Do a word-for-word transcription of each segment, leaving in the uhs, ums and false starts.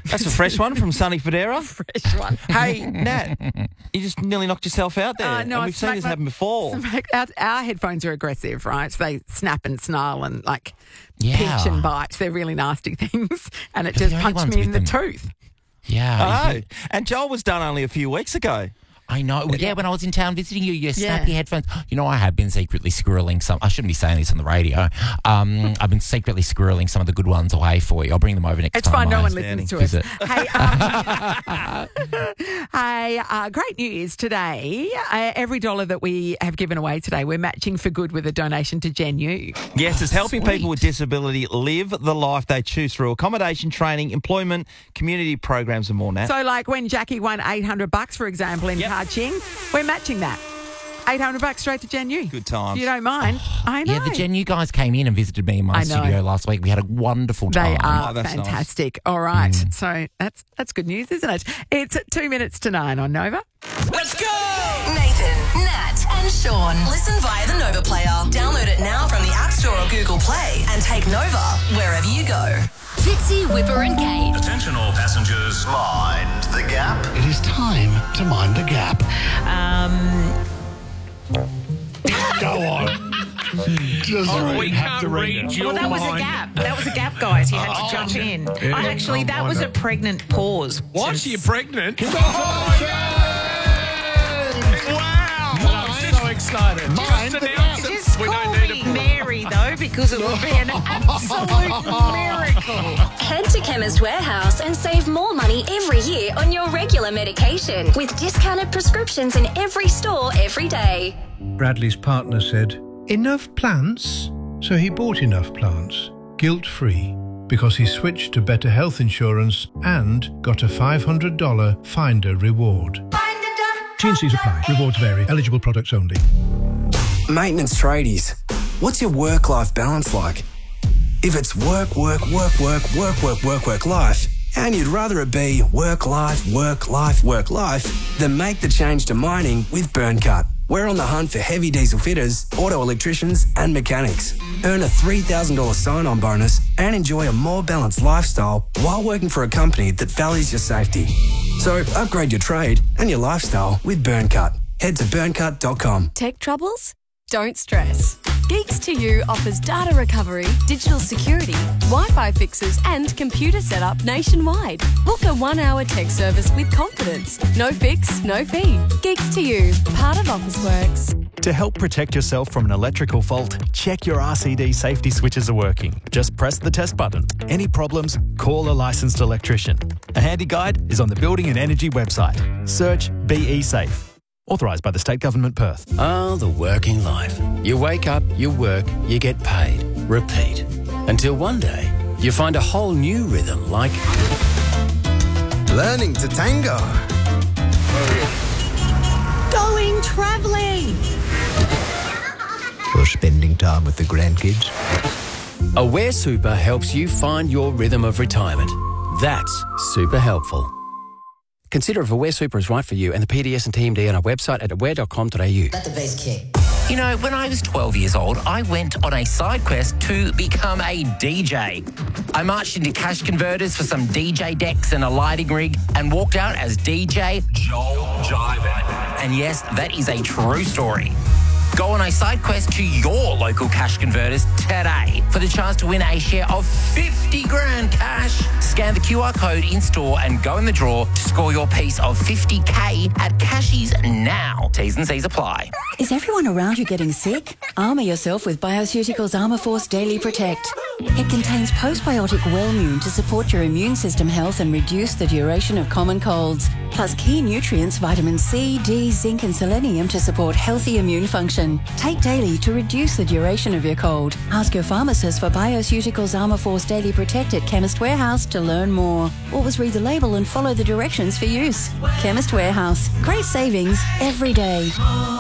That's a fresh one from Sonny Federa. Fresh one. Hey, Nat, you just nearly knocked yourself out there. Uh, no, and I we've seen smacked this my- happen before. Our, our headphones are aggressive, right? So they snap and snarl and like Yeah. pinch and bite. They're really nasty things. And it You're just the only punched ones me in with the them. tooth. Yeah. I know. And Joel was done only a few weeks ago. I know. Well, yeah, when I was in town visiting you, you Yeah. snappy headphones. You know, I have been secretly squirreling some. I shouldn't be saying this on the radio. Um, I've been secretly squirreling some of the good ones away for you. I'll bring them over next It's time. fine. No I one listens to us. visit. Hey, um, hey uh, great news today. Uh, every dollar that we have given away today, we're matching for good with a donation to Gen U. Yes, it's helping sweet. people with disability live the life they choose through accommodation, training, employment, community programs and more, Nat. So, like when Jackie won eight hundred bucks, for example, in Yep. Kaching, we're matching that. eight hundred bucks straight to Gen U. Good times. If you don't mind. I know. Yeah, the Gen U guys came in and visited me in my I know. studio last week. We had a wonderful time. They are Oh, that's nice. fantastic. All right. So that's that's good news, isn't it? It's two minutes to nine on Nova. Let's go! Nathan, Nat, and Sean. Listen via the Nova player. Download it now from the App Store or Google Play and take Nova wherever you go. Fitzy, Whipper and Kate. Attention all passengers. Mind the gap. It is time to mind the gap. Um, Go on. Just Oh, read, we have can't to read read it. your Well, that was a mind. gap. That was a gap, guys. You had to jump in. I actually, that was a pregnant pause. What? You're pregnant? Wow. I'm so excited. Mind Just the announce gap. it. Just We call don't need me a pause. Mary, though, because it would be an absolute miracle. Head to Chemist Warehouse and save more money every year on your regular medication with discounted prescriptions in every store every day. Bradley's partner said, "Enough plants?" So he bought enough plants, guilt-free, because he switched to better health insurance and got a five hundred dollars Finder reward. T and C's apply. Rewards vary. Eligible products only. Maintenance tradies, what's your work-life balance like? If it's work, work, work, work, work, work, work, work, life, and you'd rather it be work, life, work, life, work, life, then make the change to mining with BurnCut. We're on the hunt for heavy diesel fitters, auto electricians, and mechanics. Earn a three thousand dollars sign-on bonus and enjoy a more balanced lifestyle while working for a company that values your safety. So upgrade your trade and your lifestyle with BurnCut. Head to burn cut dot com. Tech troubles? Don't stress. Geeks to You offers data recovery, digital security, Wi-Fi fixes and computer setup nationwide. Book a one-hour tech service with confidence. No fix, no fee. Geeks to You, part of Officeworks. To help protect yourself from an electrical fault, check your R C D safety switches are working. Just press the test button. Any problems, call a licensed electrician. A handy guide is on the Building and Energy website. Search B E Safe. Authorised by the State Government Perth. Ah, the working life. You wake up, you work, you get paid. Repeat. Until one day, you find a whole new rhythm like... Learning to tango. Going travelling. Or spending time with the grandkids. Aware Super helps you find your rhythm of retirement. That's super helpful. Consider if Aware Super is right for you and the P D S and T M D on our website at aware dot com dot a u. Let the bass kick. You know, when I was twelve years old, I went on a side quest to become a D J. I marched into cash converters for some D J decks and a lighting rig and walked out as D J Joel Jivin. And yes, that is a true story. Go on a side quest to your local cash converters today for the chance to win a share of fifty grand cash. Scan the Q R code in store and go in the draw to score your piece of fifty K at Cashies now. T's and C's apply. Is everyone around you getting sick? Armour yourself with Bioceuticals Armour Force Daily Protect. It contains postbiotic Wellmune to support your immune system health and reduce the duration of common colds. Plus key nutrients, vitamin C, D, zinc and selenium to support healthy immune function. Take daily to reduce the duration of your cold. Ask your pharmacist for Bioceuticals Armour Force Daily Protect at Chemist Warehouse to learn more. Always read the label and follow the directions for use. Chemist Warehouse. Great savings every day.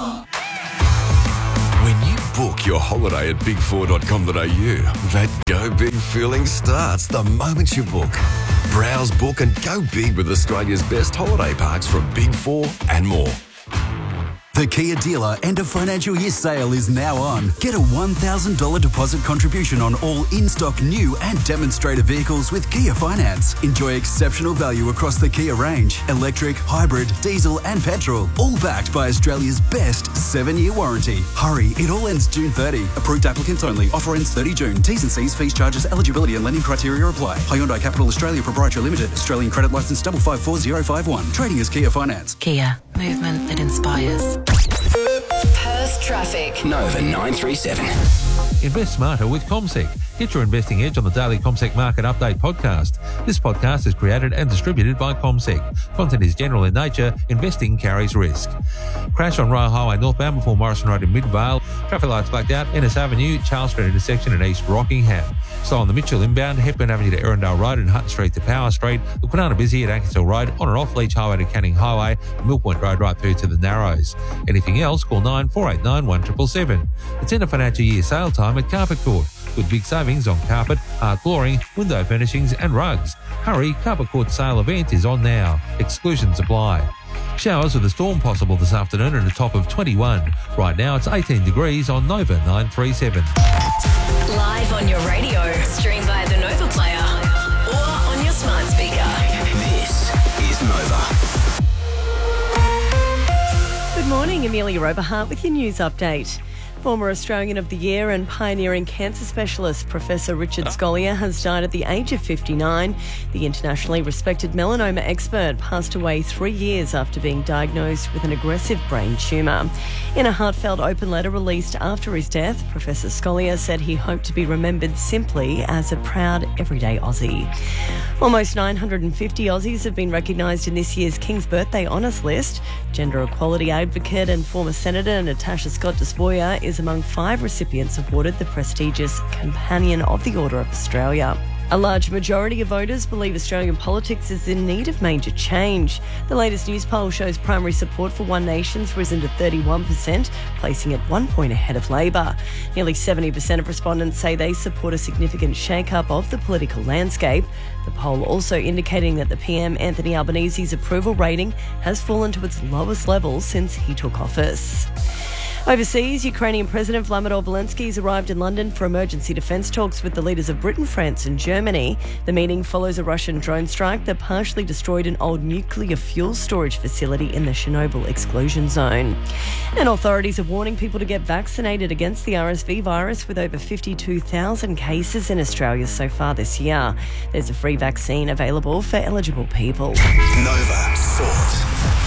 When you book your holiday at big four dot com dot a u, that go big feeling starts the moment you book. Browse, book and go big with Australia's best holiday parks from Big Four and more. The Kia dealer end of financial year sale is now on. Get a one thousand dollars deposit contribution on all in-stock new and demonstrator vehicles with Kia Finance. Enjoy exceptional value across the Kia range. Electric, hybrid, diesel and petrol. All backed by Australia's best seven-year warranty. Hurry, it all ends June thirtieth. Approved applicants only. Offer ends thirtieth of June. T's and C's, fees, charges, eligibility and lending criteria apply. Hyundai Capital Australia Proprietary Limited. Australian credit licence double five four zero five one. Trading as Kia Finance. Kia. Movement that inspires. Perth traffic. Nova nine three seven. Invest smarter with CommSec. Get your investing edge on the daily CommSec Market Update podcast. This podcast is created and distributed by CommSec. Content is general in nature. Investing carries risk. Crash on Royal Highway northbound before Morrison Road in Midvale. Traffic lights blacked out. Ennis Avenue, Charles Street intersection in East Rockingham. Slow on the Mitchell inbound, Hepburn Avenue to Erindale Road and Hutton Street to Power Street. The Quinana busy at Ankers Hill Road, on and off Leach Highway to Canning Highway, Mill Point Road right through to the Narrows. Anything else, call nine four eight nine one seven seven seven. It's end of financial year sale time at Carpet Court, with big savings on carpet, art flooring, window furnishings and rugs. Hurry, Carpet Court sale event is on now. Exclusions apply. Showers with a storm possible this afternoon and a top of twenty-one. Right now it's eighteen degrees on Nova nine three seven. Live on your radio, stream via the Nova Player or on your smart speaker. This is Nova. Good morning, Amelia Oberhart with your news update. Former Australian of the Year and pioneering cancer specialist Professor Richard Scolyer has died at the age of fifty-nine. The internationally respected melanoma expert passed away three years after being diagnosed with an aggressive brain tumour. In a heartfelt open letter released after his death, Professor Scolyer said he hoped to be remembered simply as a proud everyday Aussie. Almost nine hundred fifty Aussies have been recognised in this year's King's Birthday Honours list. Gender equality advocate and former Senator Natasha Scott Despoja is among five recipients awarded the prestigious Companion of the Order of Australia. A large majority of voters believe Australian politics is in need of major change. The latest news poll shows primary support for One Nation's risen to thirty-one percent, placing it one point ahead of Labor. Nearly seventy percent of respondents say they support a significant shake-up of the political landscape. The poll also indicating that the P M Anthony Albanese's approval rating has fallen to its lowest level since he took office. Overseas, Ukrainian President Vladimir Zelensky has arrived in London for emergency defence talks with the leaders of Britain, France and Germany. The meeting follows a Russian drone strike that partially destroyed an old nuclear fuel storage facility in the Chernobyl exclusion zone. And authorities are warning people to get vaccinated against the R S V virus, with over fifty-two thousand cases in Australia so far this year. There's a free vaccine available for eligible people. Nova Sport.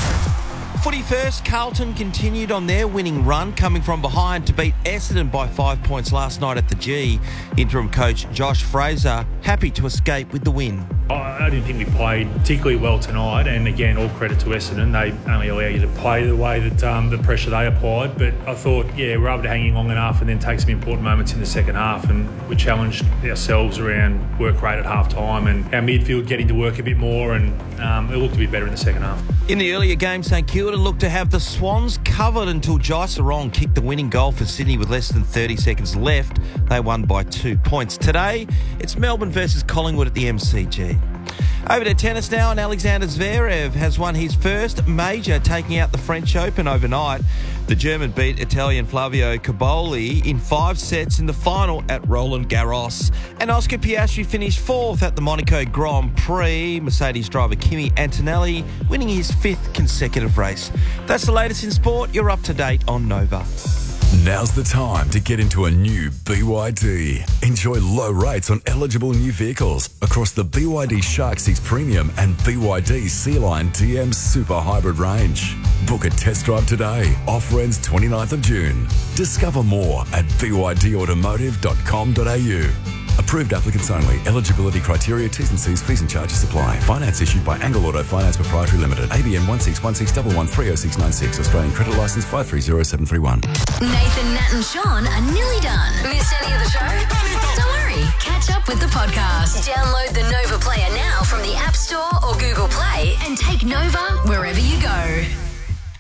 Footy first, Carlton continued on their winning run, coming from behind to beat Essendon by five points last night at the G. Interim coach Josh Fraser happy to escape with the win. I didn't think we played particularly well tonight, and again, all credit to Essendon. They only allow you to play the way that um, the pressure they applied, but I thought, yeah, we were able to hang in long enough and then take some important moments in the second half, and we challenged ourselves around work rate at half-time and our midfield getting to work a bit more, and um, it looked a bit better in the second half. In the earlier game, St Kilda looked to have the Swans covered until Jai Sarong kicked the winning goal for Sydney with less than thirty seconds left. They won by two points. Today, it's Melbourne versus Collingwood at the M C G. Over to tennis now, and Alexander Zverev has won his first major, taking out the French Open overnight. The German beat Italian Flavio Cobolli in five sets in the final at Roland Garros. And Oscar Piastri finished fourth at the Monaco Grand Prix. Mercedes driver Kimi Antonelli winning his fifth consecutive race. That's the latest in sport. You're up to date on Nova. Now's the time to get into a new B Y D. Enjoy low rates on eligible new vehicles across the B Y D Shark six Premium and B Y D Sea Line D M Super Hybrid range. Book a test drive today. Offer ends twenty-ninth of June. Discover more at b y d automotive dot com dot a u. Approved applicants only. Eligibility criteria, T's and C's, fees and charges apply. Finance issued by Angle Auto Finance Proprietary Limited. A B N one six one six one one three oh six nine six. Australian credit licence five three zero seven three one. Nathan, Nat and Sean are nearly done. Missed any of the show? Don't worry. Catch up with the podcast. Download the Nova Player now from the App Store or Google Play and take Nova wherever you go.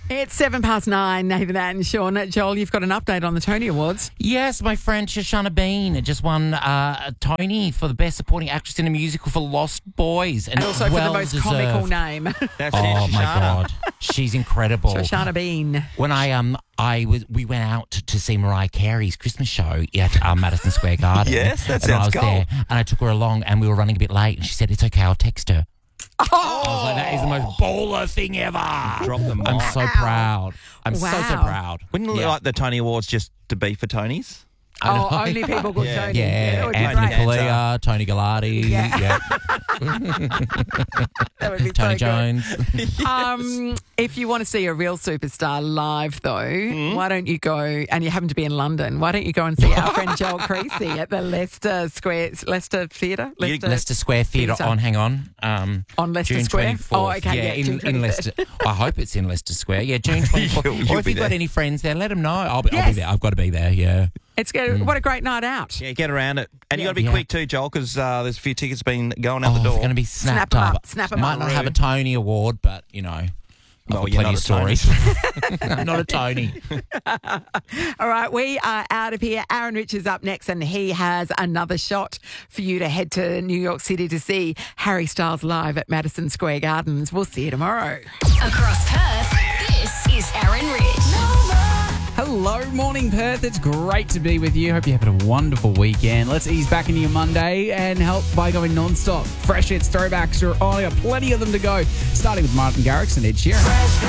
It's seven past nine, Nathan and Sean. Joel, you've got an update on the Tony Awards. Yes, my friend Shoshana Bean just won uh, a Tony for the Best Supporting Actress in a Musical for Lost Boys. And, And also well for the most deserved. comical name. That's Oh, it, my Shoshana. God. She's incredible. Shoshana Bean. When I um I was we went out to see Mariah Carey's Christmas show at um, Madison Square Garden. Yes, that and I sounds was cool. there, and I took her along, and we were running a bit late, and she said, "It's okay, I'll text her." Oh, I was like, "That is the most baller thing ever." Drop the mic. I'm so proud. I'm so so Wow. proud. Wouldn't you Yeah. like the Tony Awards just to be for Tonys? I know. Oh, only people called Yeah. Tony. Yeah, That would be Anthony great. Colea, Tony Gallardi, Yeah. yeah. That would be Tony so good. Jones. Um, if you want to see a real superstar live, though, why don't you go, and you happen to be in London, why don't you go and see our friend Joel Creasy at the Leicester Square, Leicester Theatre? Leicester Square Theatre Theatre. on, hang on. Um, On Leicester June Square? twenty-fourth. Oh, okay, yeah, in, June in Leicester. I hope it's in Leicester Square. Yeah, June twenty-fourth. You'll- or you'll if be you've got there. any friends there, let them know. I'll be, I'll be Yes. there. I've got to be there, yeah. It's good. What a great night out. Yeah, get around it. And you got to be Yeah. quick too, Joel, because uh, there's a few tickets been going out Oh, the door. it's going to be Snap snapped 'em up. up, snap 'em Might up. not have a Tony Award, but, you know, I've Well, got you're plenty not of a Tony. stories. I'm not a Tony. All right, we are out of here. Aaron Rich is up next, and he has another shot for you to head to New York City to see Harry Styles live at Madison Square Gardens. We'll see you tomorrow. Across Perth, this is Aaron Rich. Hello, morning Perth. It's great to be with you. Hope you're having a wonderful weekend. Let's ease back into your Monday and help by going non-stop. Fresh hits, throwbacks, are on. Got plenty of them to go. Starting with Martin Garrix and Ed Sheeran.